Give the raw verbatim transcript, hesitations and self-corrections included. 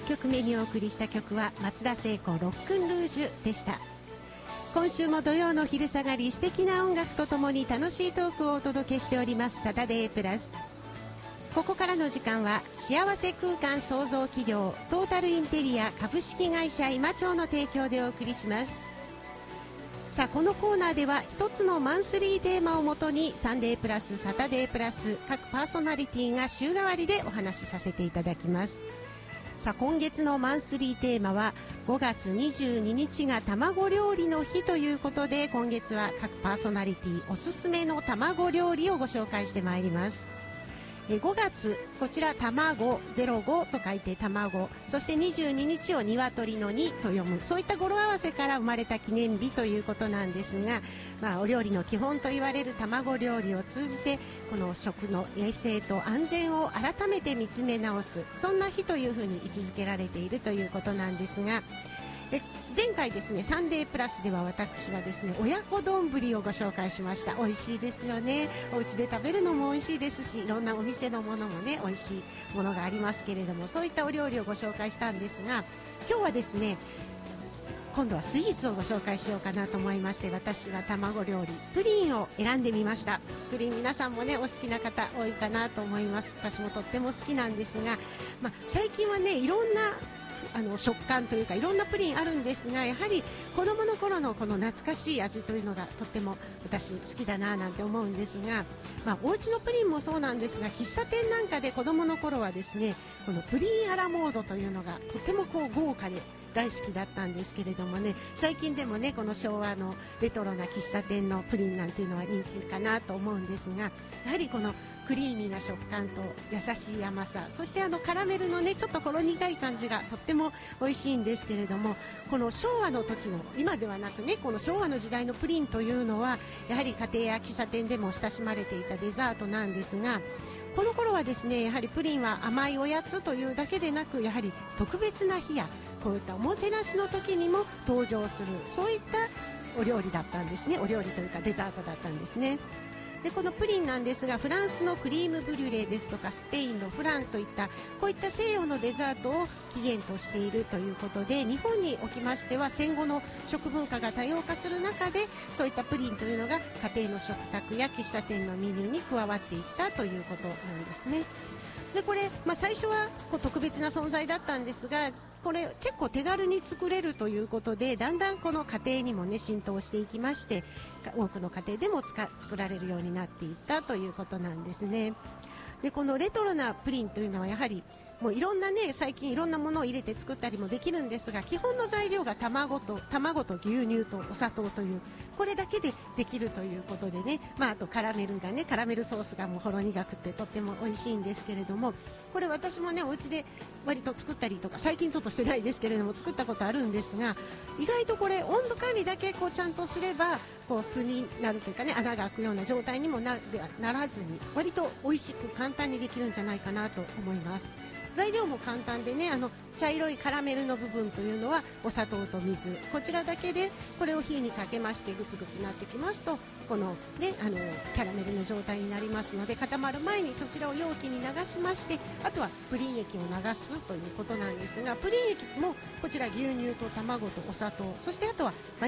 っきょくめにお送りした曲は松田聖子ロックンルージュでした。今週も土曜の昼下がり、素敵な音楽とともに楽しいトークをお届けしておりますサタデープラス。ここからの時間は幸せ空間創造企業トータルインテリア株式会社今町の提供でお送りします。さあ、このコーナーでは一つのマンスリーテーマをもとにサンデープラス、サタデープラス各パーソナリティが週替わりでお話しさせていただきます。さあ、今月のマンスリーテーマはごがつにじゅうににちが卵料理の日ということで、今月は各パーソナリティおすすめの卵料理をご紹介してまいります。えごがつ、こちら卵ゼロごと書いて卵、そしてにじゅうににちを鶏のにと読む、そういった語呂合わせから生まれた記念日ということなんですが、まあ、お料理の基本と言われる卵料理を通じてこの食の衛生と安全を改めて見つめ直す、そんな日というふうに位置づけられているということなんですが、で前回ですね、サンデープラスでは私はですね、親子丼をご紹介しました。美味しいですよね。お家で食べるのも美味しいですし、いろんなお店のものもね、美味しいものがありますけれども、そういったお料理をご紹介したんですが、今日はですね、今度はスイーツをご紹介しようかなと思いまして、私は卵料理プリンを選んでみました。プリン、皆さんもねお好きな方多いかなと思います。私もとっても好きなんですが、まあ、最近はねいろんなあの食感というかいろんなプリンあるんですが、やはり子どもの頃のこの懐かしい味というのがとっても私好きだななんて思うんですが、まあ、お家のプリンもそうなんですが、喫茶店なんかで子どもの頃はですね、このプリンアラモードというのがとてもこう豪華で大好きだったんですけれどもね、最近でもねこの昭和のレトロな喫茶店のプリンなんていうのは人気かなと思うんですが、やはりこのクリーミーな食感と優しい甘さ、そしてあのカラメルのねちょっとほろ苦い感じがとっても美味しいんですけれども、この昭和の時の、今ではなくね、この昭和の時代のプリンというのはやはり家庭や喫茶店でも親しまれていたデザートなんですが、この頃はですね、やはりプリンは甘いおやつというだけでなく、やはり特別な日やこういったおもてなしの時にも登場する、そういったお料理だったんですね。お料理というかデザートだったんですね。でこのプリンなんですが、フランスのクリームブリュレですとかスペインのフランといったこういった西洋のデザートを起源としているということで、日本におきましては戦後の食文化が多様化する中で、そういったプリンというのが家庭の食卓や喫茶店のメニューに加わっていったということなんですね。でこれ、まあ、最初はこう特別な存在だったんですが、これ結構手軽に作れるということで、だんだんこの家庭にもね浸透していきまして、多くの家庭でもつか作られるようになっていったということなんですね。でこのレトロなプリンというのはやはりもういろんなね、最近いろんなものを入れて作ったりもできるんですが、基本の材料が卵と卵と牛乳とお砂糖という、これだけでできるということでね、まあ、あとカラメルがね、カラメルソースがもうほろ苦くてとっても美味しいんですけれども、これ私もねお家で割と作ったりとか、最近ちょっとしてないですけれども作ったことあるんですが、意外とこれ温度管理だけこうちゃんとすればこう巣になるというかね、穴が開くような状態にも な, ならずに、割と美味しく簡単にできるんじゃないかなと思います。材料も簡単でね、あの茶色いカラメルの部分というのはお砂糖と水、こちらだけでこれを火にかけましてグツグツなってきますと、このねあのキャラメルの状態になりますので、固まる前にそちらを容器に流しまして、あとはプリン液を流すということなんですが、プリン液もこちら牛乳と卵とお砂糖、そしてあとは